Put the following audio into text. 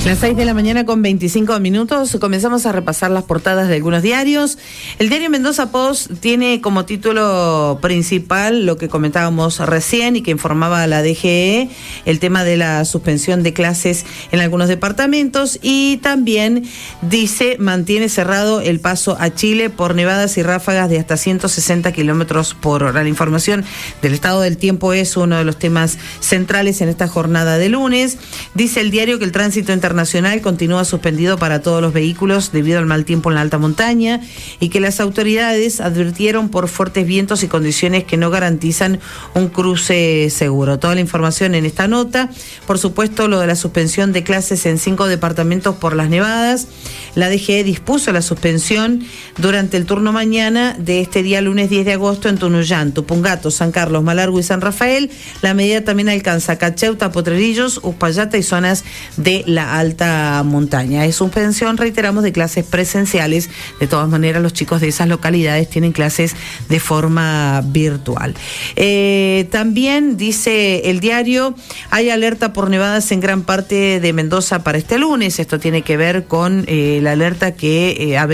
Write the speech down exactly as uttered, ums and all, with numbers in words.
Las seis de la mañana con veinticinco minutos comenzamos a repasar las portadas de algunos diarios. El diario Mendoza Post tiene como título principal lo que comentábamos recién y que informaba a la D G E, el tema de la suspensión de clases en algunos departamentos, y también dice mantiene cerrado el paso a Chile por nevadas y ráfagas de hasta ciento sesenta kilómetros por hora. La información del estado del tiempo es uno de los temas centrales en esta jornada de lunes. Dice el diario que el tránsito internacional Nacional continúa suspendido para todos los vehículos debido al mal tiempo en la alta montaña y que las autoridades advirtieron por fuertes vientos y condiciones que no garantizan un cruce seguro. Toda la información en esta nota. Por supuesto, lo de la suspensión de clases en cinco departamentos por las nevadas. La D G E dispuso la suspensión durante el turno mañana de este día lunes diez de agosto en Tunuyán, Tupungato, San Carlos, Malargüe y San Rafael. La medida también alcanza Cacheuta, Potrerillos, Uspallata y zonas de la alta montaña. Es suspensión, reiteramos, de clases presenciales. De todas maneras, los chicos de esas localidades tienen clases de forma virtual. Eh, también dice el diario, hay alerta por nevadas en gran parte de Mendoza para este lunes. Esto tiene que ver con eh, la alerta que eh,